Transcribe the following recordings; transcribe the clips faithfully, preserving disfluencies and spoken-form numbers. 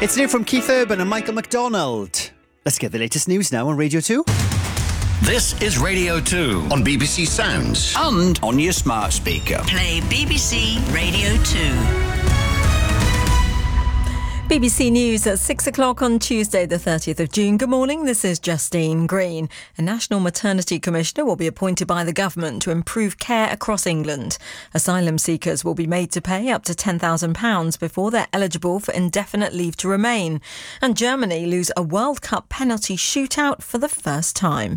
It's new from Keith Urban and Michael McDonald. Let's get the latest news now on Radio two. This is Radio two on B B C Sounds and on your smart speaker. Play B B C Radio two. B B C News at six o'clock on Tuesday the thirtieth of June. Good morning, this is Justine Green. A National Maternity Commissioner will be appointed by the government to improve care across England. Asylum seekers will be made to pay up to ten thousand pounds before they're eligible for indefinite leave to remain. And Germany lose a World Cup penalty shootout for the first time.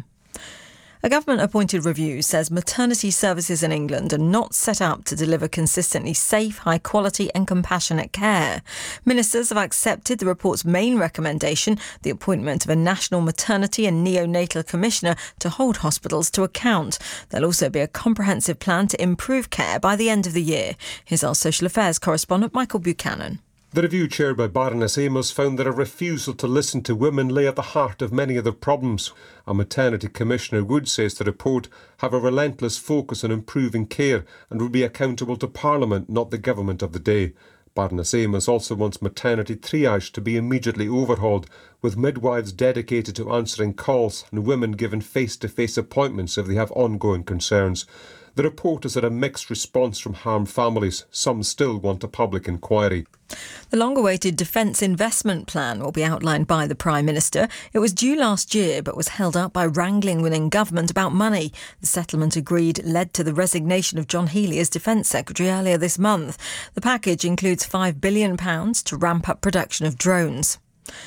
A government-appointed review says maternity services in England are not set up to deliver consistently safe, high-quality and compassionate care. Ministers have accepted the report's main recommendation, the appointment of a National Maternity and Neonatal Commissioner to hold hospitals to account. There'll also be a comprehensive plan to improve care by the end of the year. Here's our social affairs correspondent, Michael Buchanan. The review chaired by Baroness Amos found that a refusal to listen to women lay at the heart of many of the problems. A maternity commissioner would, says the report, have a relentless focus on improving care and would be accountable to Parliament, not the government of the day. Baroness Amos also wants maternity triage to be immediately overhauled, with midwives dedicated to answering calls and women given face-to-face appointments if they have ongoing concerns. The report has had a mixed response from harmed families. Some still want a public inquiry. The long-awaited Defence Investment Plan will be outlined by the Prime Minister. It was due last year but was held up by wrangling within government about money. The settlement agreed led to the resignation of John Healey as Defence Secretary earlier this month. The package includes five billion pounds to ramp up production of drones.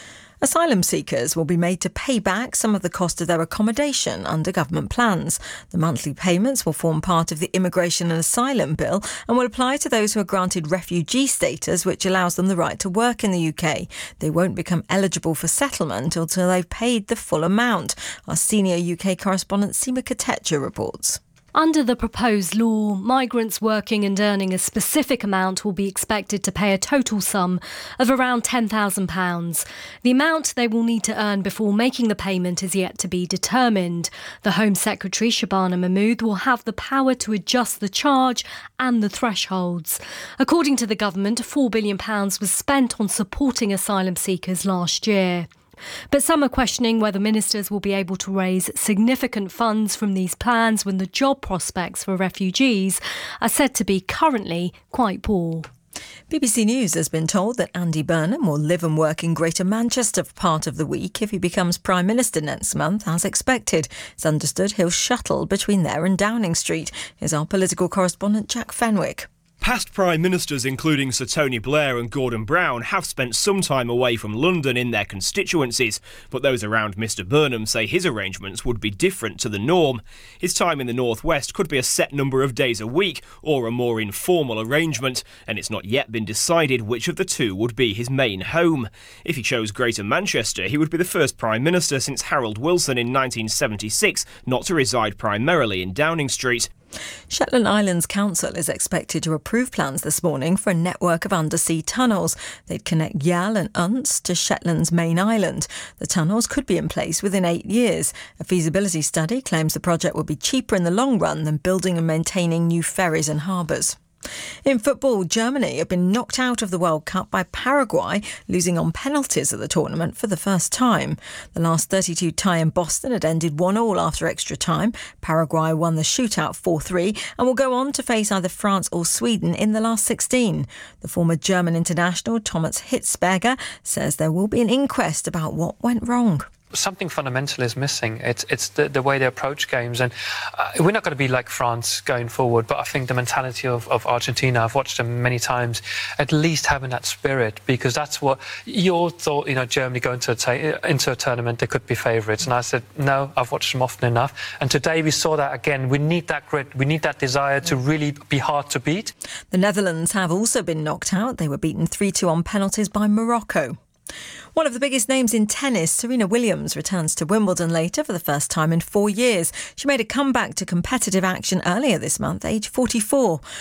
Asylum seekers will be made to pay back some of the cost of their accommodation under government plans. The monthly payments will form part of the Immigration and Asylum Bill and will apply to those who are granted refugee status, which allows them the right to work in the U K. They won't become eligible for settlement until they've paid the full amount. Our senior U K correspondent Seema Katecha reports. Under the proposed law, migrants working and earning a specific amount will be expected to pay a total sum of around ten thousand pounds. The amount they will need to earn before making the payment is yet to be determined. The Home Secretary, Shabana Mahmood, will have the power to adjust the charge and the thresholds. According to the government, four billion pounds was spent on supporting asylum seekers last year. But some are questioning whether ministers will be able to raise significant funds from these plans when the job prospects for refugees are said to be currently quite poor. B B C News has been told that Andy Burnham will live and work in Greater Manchester for part of the week if he becomes Prime Minister next month, as expected. It's understood he'll shuttle between there and Downing Street. Here's our political correspondent Jack Fenwick. Past Prime Ministers, including Sir Tony Blair and Gordon Brown, have spent some time away from London in their constituencies, but those around Mr Burnham say his arrangements would be different to the norm. His time in the North West could be a set number of days a week or a more informal arrangement, and it's not yet been decided which of the two would be his main home. If he chose Greater Manchester, he would be the first Prime Minister since Harold Wilson in nineteen seventy-six not to reside primarily in Downing Street. Shetland Islands Council is expected to approve plans this morning for a network of undersea tunnels. They'd connect Yall and Unst to Shetland's main island. The tunnels could be in place within eight years. A feasibility study claims the project will be cheaper in the long run than building and maintaining new ferries and harbours. In football, Germany have been knocked out of the World Cup by Paraguay, losing on penalties at the tournament for the first time. The last thirty-two tie in Boston had ended one all after extra time. Paraguay won the shootout four three and will go on to face either France or Sweden in the last sixteen. The former German international Thomas Hitzberger says there will be an inquest about what went wrong. Something fundamental is missing. It's it's the, the way they approach games. And uh, we're not going to be like France going forward, but I think the mentality of, of Argentina, I've watched them many times, at least having that spirit, because that's what you all thought, you know, Germany going to a ta- into a tournament, they could be favourites. And I said, no, I've watched them often enough. And today we saw that again. We need that grit. We need that desire to really be hard to beat. The Netherlands have also been knocked out. They were beaten three two on penalties by Morocco. One of the biggest names in tennis, Serena Williams, returns to Wimbledon later for the first time in four years. She made a comeback to competitive action earlier this month, aged forty-four.